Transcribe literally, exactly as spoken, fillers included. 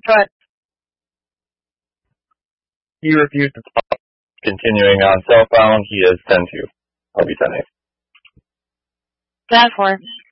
But he refused to talk. Continuing on cell phone, he is ten two. I'll be ten eight. that works.